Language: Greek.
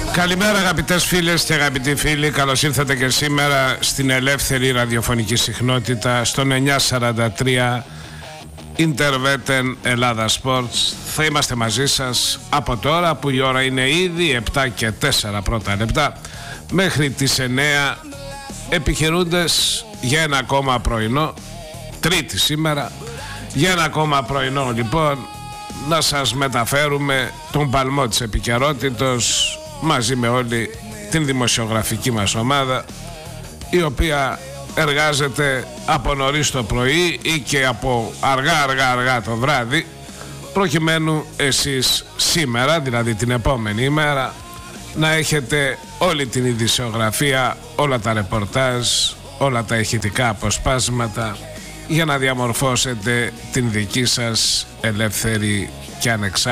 Καλημέρα αγαπητές φίλες και αγαπητοί φίλοι. Καλώς ήρθατε και σήμερα στην ελεύθερη ραδιοφωνική συχνότητα στον 943 Interveten Ελλάδα Sports. Θα είμαστε μαζί σας από τώρα που η ώρα είναι ήδη 7 και 4 πρώτα λεπτά μέχρι τις 9, επιχειρούντες για ένα ακόμα πρωινό, Τρίτη σήμερα, για ένα ακόμα πρωινό λοιπόν να σας μεταφέρουμε τον παλμό της επικαιρότητος μαζί με όλη την δημοσιογραφική μας ομάδα, η οποία εργάζεται από νωρίς το πρωί ή και από αργά το βράδυ, προκειμένου εσείς σήμερα, δηλαδή την επόμενη ημέρα, να έχετε όλη την ειδησιογραφία, όλα τα ρεπορτάζ, όλα τα ηχητικά αποσπάσματα για να διαμορφώσετε την δική σας ελεύθερη και ανεξάρτητη